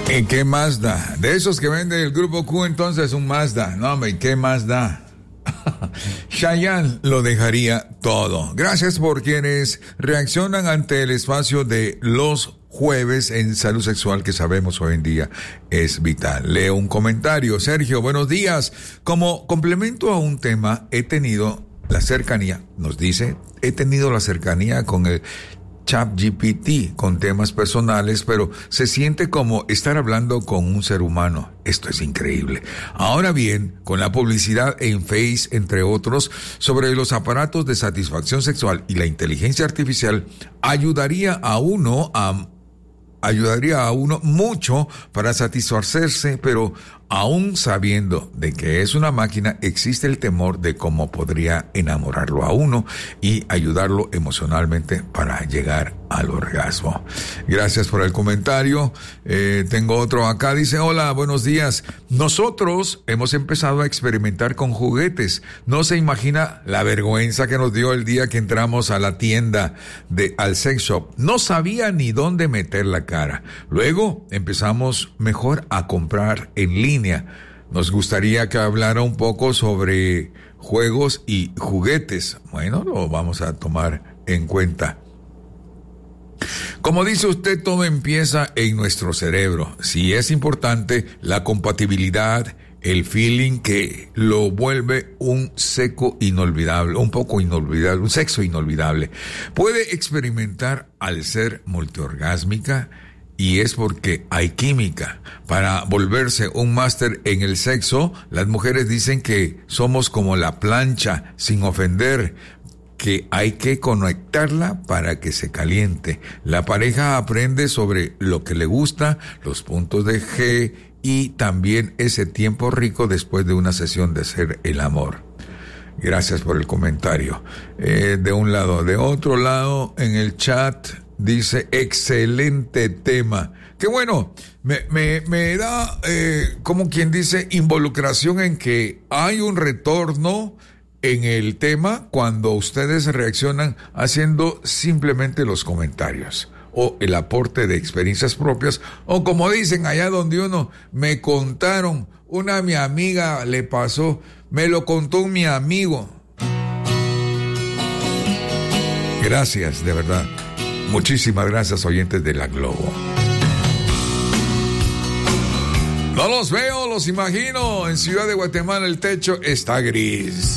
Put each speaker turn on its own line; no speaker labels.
¿Y qué más da? De esos que vende el Grupo Q, entonces un Mazda. No, hombre, ¿qué más da? Chayanne lo dejaría todo. Gracias por quienes reaccionan ante el espacio de los jueves en salud sexual, que sabemos hoy en día es vital. Leo un comentario. Sergio, buenos días. Como complemento a un tema, he tenido la cercanía con el ChatGPT con temas personales, pero se siente como estar hablando con un ser humano. Esto es increíble. Ahora bien, con la publicidad en Face, entre otros, sobre los aparatos de satisfacción sexual y la inteligencia artificial, ayudaría a uno mucho para satisfacerse, pero aún sabiendo de que es una máquina, existe el temor de cómo podría enamorarlo a uno y ayudarlo emocionalmente para llegar al orgasmo. Gracias por el comentario. Tengo otro acá. Dice, hola, buenos días. Nosotros hemos empezado a experimentar con juguetes. No se imagina la vergüenza que nos dio el día que entramos a la tienda al sex shop. No sabía ni dónde meter la cara. Luego empezamos mejor a comprar en línea. Nos gustaría que hablara un poco sobre juegos y juguetes. Bueno, lo vamos a tomar en cuenta. Como dice usted, todo empieza en nuestro cerebro. Sí, es importante la compatibilidad, el feeling que lo vuelve un sexo inolvidable. Puede experimentar al ser multiorgásmica, y es porque hay química. Para volverse un máster en el sexo, las mujeres dicen que somos como la plancha, sin ofender, que hay que conectarla para que se caliente. La pareja aprende sobre lo que le gusta, los puntos de G y también ese tiempo rico después de una sesión de hacer el amor. Gracias por el comentario. De un lado. De otro lado, en el chat dice, excelente tema. Qué bueno, me da, como quien dice, involucración en que hay un retorno en el tema cuando ustedes reaccionan haciendo simplemente los comentarios o el aporte de experiencias propias, o como dicen allá donde uno, me contaron, mi amiga le pasó, me lo contó mi amigo. Gracias, de verdad. Muchísimas gracias, oyentes de La Globo. No los veo, los imagino. En Ciudad de Guatemala el techo está gris.